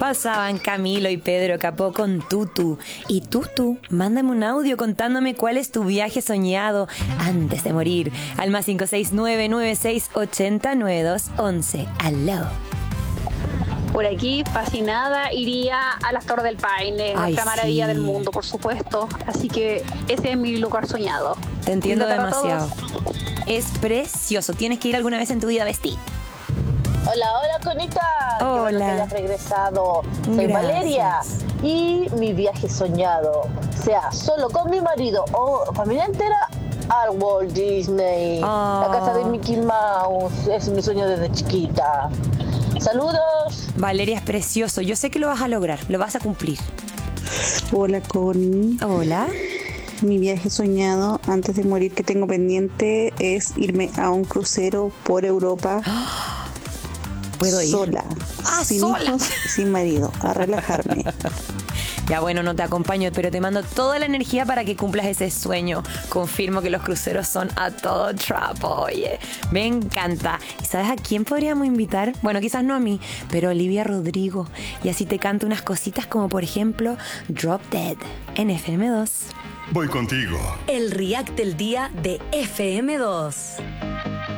pasaban Camilo y Pedro Capó con Tutu. Y Tutu, mándame un audio contándome cuál es tu viaje soñado antes de morir. Al más 569-9680-9211. Aló. Por aquí, fascinada, iría a las Torres del Paine, nuestra maravilla del mundo, por supuesto. Así que ese es mi lugar soñado. Te entiendo demasiado. Todos. Es precioso. Tienes que ir alguna vez en tu vida a vestir. Hola, hola, Conita. Hola. Qué bueno que hayas regresado. Soy Gracias. Valeria. Y mi viaje soñado, sea solo con mi marido o familia entera, al Walt Disney. La casa de Mickey Mouse. Es mi sueño desde chiquita. Saludos. Valeria, es precioso. Yo sé que lo vas a lograr. Lo vas a cumplir. Hola, Connie. Hola. Mi viaje soñado antes de morir que tengo pendiente es irme a un crucero por Europa. ¿Puedo ir? Sola. Sin sola. hijos, sin marido. A relajarme. Ya bueno, no te acompaño, pero te mando toda la energía para que cumplas ese sueño. Confirmo que los cruceros son a todo trapo, oye. Me encanta. ¿Y sabes a quién podríamos invitar? Bueno, quizás no a mí, pero a Olivia Rodrigo. Y así te canto unas cositas como, por ejemplo, Drop Dead en FM2. Voy contigo. El React del día de FM2.